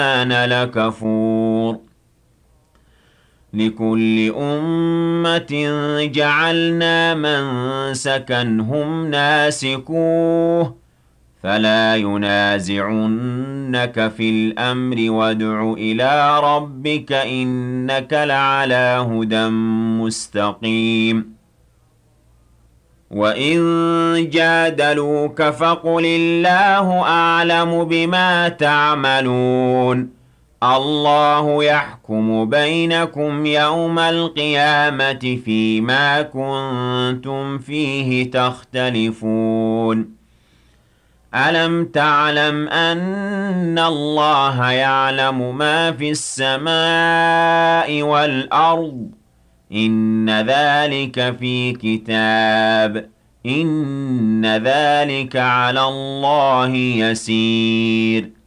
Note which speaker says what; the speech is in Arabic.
Speaker 1: لكفور لكل أمة جعلنا منسكا هم ناسكوه فلا ينازعنك في الأمر وادع إلى ربك إنك لعلى هدى مستقيم وَإِن جَادَلُوكَ فَقُلِ اللَّهُ أَعْلَمُ بِمَا تَعْمَلُونَ اللَّهُ يَحْكُمُ بَيْنَكُمْ يَوْمَ الْقِيَامَةِ فِيمَا كُنتُمْ فِيهِ تَخْتَلِفُونَ أَلَمْ تَعْلَمْ أَنَّ اللَّهَ يَعْلَمُ مَا فِي السَّمَاءِ وَالْأَرْضِ إِنَّ ذَلِكَ فِي كِتَابٍ إِنَّ ذَلِكَ عَلَى اللَّهِ يَسِيرٌ